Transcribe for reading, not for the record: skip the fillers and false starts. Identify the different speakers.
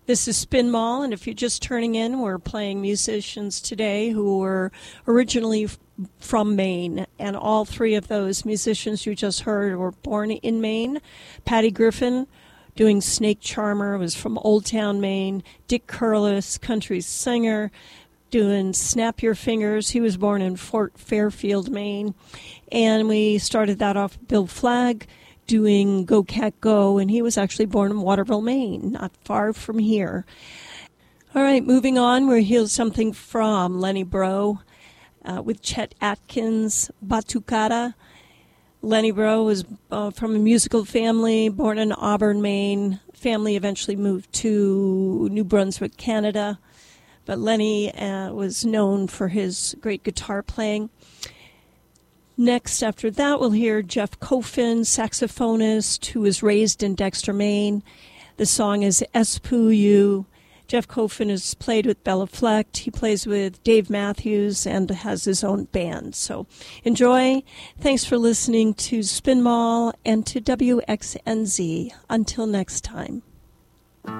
Speaker 1: This is Spin Mall, and if you're just turning in, we're playing musicians today who were originally from Maine, and all three of those musicians you just heard were born in Maine. Patty Griffin, doing Snake Charmer, was from Old Town, Maine. Dick Curlis, country singer, doing Snap Your Fingers. He was born in Fort Fairfield, Maine. And we started that off with Bill Flagg, doing Go Cat Go, and he was actually born in Waterville, Maine, not far from here. All right, moving on, we'll hear something from Lenny Breau with Chet Atkins, Batucada. Lenny Breau was from a musical family, born in Auburn, Maine. Family eventually moved to New Brunswick, Canada, but Lenny was known for his great guitar playing. Next, after that, we'll hear Jeff Coffin, saxophonist, who was raised in Dexter, Maine. The song is Espuyu. Jeff Coffin has played with Bella Fleck. He plays with Dave Matthews and has his own band. So enjoy. Thanks for listening to Spin Mall and to WXNZ. Until next time.